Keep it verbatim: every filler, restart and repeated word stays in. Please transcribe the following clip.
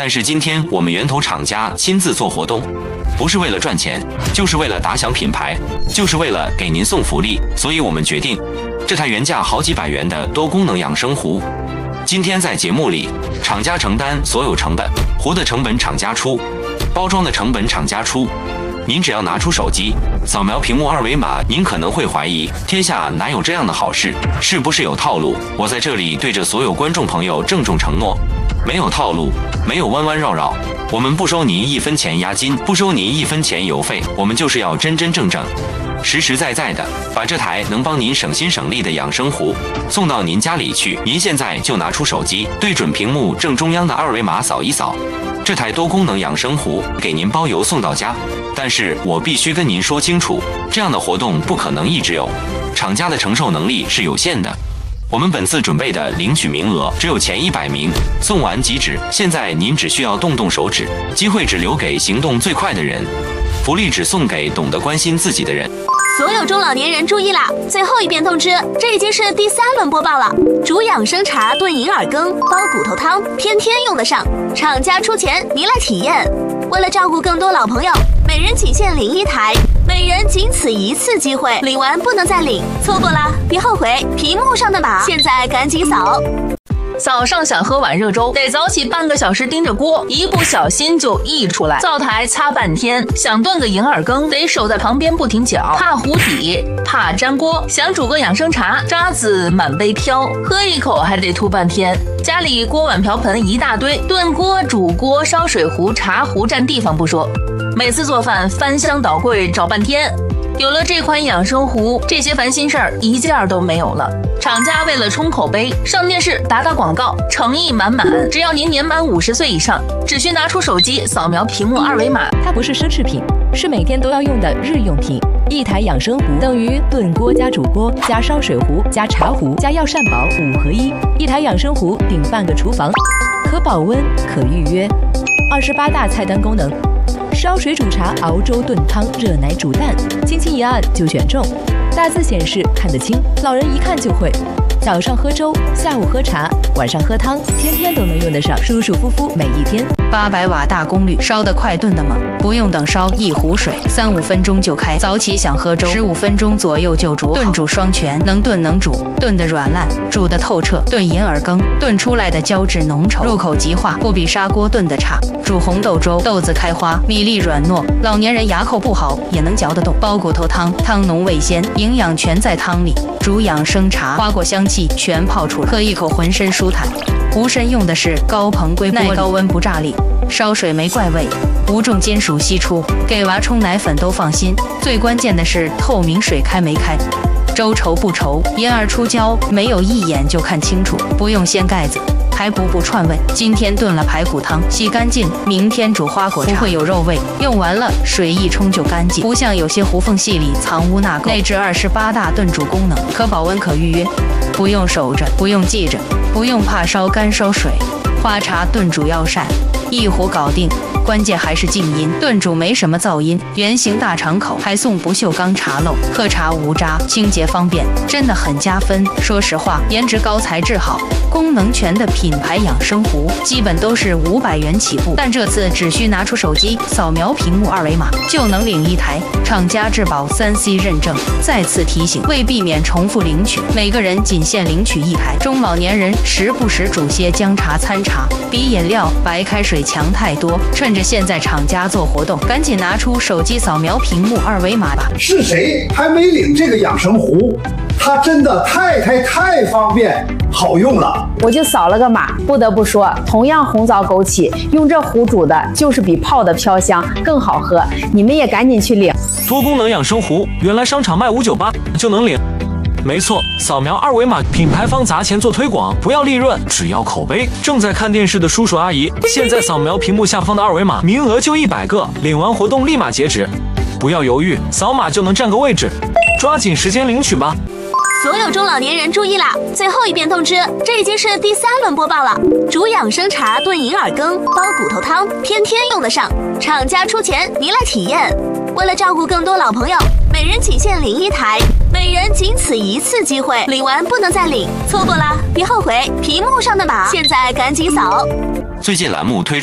但是今天我们源头厂家亲自做活动，不是为了赚钱，就是为了打响品牌，就是为了给您送福利，所以我们决定，这台原价好几百元的多功能养生壶，今天在节目里，厂家承担所有成本，壶的成本厂家出，包装的成本厂家出。您只要拿出手机，扫描屏幕二维码，您可能会怀疑天下哪有这样的好事，是不是有套路？我在这里对着所有观众朋友郑重承诺，没有套路，没有弯弯绕绕，我们不收您一分钱押金，不收您一分钱邮费，我们就是要真真正正实实在在的把这台能帮您省心省力的养生壶送到您家里去。您现在就拿出手机，对准屏幕正中央的二维码扫一扫，这台多功能养生壶给您包邮送到家。但是我必须跟您说清楚，这样的活动不可能一直有，厂家的承受能力是有限的。我们本次准备的领取名额只有前一百名，送完即止。现在您只需要动动手指，机会只留给行动最快的人，福利只送给懂得关心自己的人。 所有中老年人注意啦！最后一遍通知，这已经是第三轮播报了。煮养生茶炖银耳羹，煲骨头汤，天天用得上。厂家出钱，您来体验。为了照顾更多老朋友，每人仅限领一台，每人仅此一次机会，领完不能再领，错过啦别后悔。屏幕上的码，现在赶紧扫。 早上想喝碗热粥，得早起半个小时盯着锅，一不小心就溢出来。灶台擦半天，想炖个银耳羹，得守在旁边不停搅，怕糊底，怕粘锅。想煮个养生茶，渣子满杯飘，喝一口还得吐半天。家里锅碗瓢盆一大堆，炖锅、煮锅、烧水壶、茶壶占地方不说，每次做饭翻箱倒柜找半天。有了这款养生壶，这些烦心事儿一件都没有了。厂家为了冲口碑，上电视打打广告，诚意满满。只要您年满五十岁以上，只需拿出手机扫描屏幕二维码。 它不是奢侈品，是每天都要用的日用品。一台养生壶等于炖锅加煮锅加烧水壶加茶壶加药膳宝五合一。一台养生壶顶半个厨房，可保温可预约，二十八大菜单功能。烧水煮茶、熬粥炖汤、热奶煮蛋，轻轻一按就选中。大字显示看得清，老人一看就会。早上喝粥，下午喝茶，晚上喝汤，天天都能用得上，舒舒服服每一天。 八百瓦大功率，烧得快炖得猛，不用等烧，一壶水三五分钟就开。早起想喝粥，十五分钟左右就煮好。炖煮双全，能炖能煮，炖得软烂，煮得透彻。炖银耳羹，炖出来的胶质浓稠，入口即化，不比砂锅炖的差。煮红豆粥，豆子开花，米粒软糯，老年人牙口不好也能嚼得动。煲骨头汤，汤浓味鲜，营养全在汤里。煮养生茶，花果香气全泡出来，喝一口浑身舒坦。壶身用的是高硼硅玻璃，耐高温不炸裂，烧水没怪味，无重金属析出，给娃冲奶粉都放心。最关键的是透明水开没开，粥稠不稠，银耳出胶没有一眼就看清楚，不用掀盖子，还补补串味。今天炖了排骨汤，洗干净，明天煮花果茶，不会有肉味，用完了水一冲就干净，不像有些壶缝隙里藏污纳垢。内置二十八大炖煮功能，可保温可预约，不用守着，不用记着，不用怕烧干烧水。花茶炖煮药膳，一壶搞定。关键还是静音，炖煮没什么噪音，圆形大敞口，还送不锈钢茶漏，喝茶无渣，清洁方便，真的很加分。说实话，颜值高材质好，功能全的品牌养生壶基本都是五百元起步，但这次只需拿出手机扫描屏幕二维码就能领一台，厂家质保 三 C 认证。再次提醒，为避免重复领取，每个人仅限领取一台。中老年人时不时煮些姜茶参茶，比饮料、白开水强太多。趁着现在厂家做活动，赶紧拿出手机扫描屏幕二维码吧。 是谁还没领这个养生壶？它真的太太太方便好用了。 我就扫了个码，不得不说，同样红枣枸杞，用这壶煮的就是比泡的飘香更好喝。你们也赶紧去领。 多功能养生壶，原来商场卖五九八就能领。没错，扫描二维码，品牌方砸钱做推广，不要利润，只要口碑。正在看电视的叔叔阿姨，现在扫描屏幕下方的二维码，名额就一百个，领完活动立马截止，不要犹豫，扫码就能占个位置，抓紧时间领取吧。 所有中老年人注意啦！最后一遍通知，这已经是第三轮播报了。煮养生茶炖银耳羹，煲骨头汤，天天用得上。厂家出钱，您来体验。为了照顾更多老朋友，每人仅限领一台，每人仅此一次机会，领完不能再领，错过啦别后悔。屏幕上的码，现在赶紧扫。 最近栏目推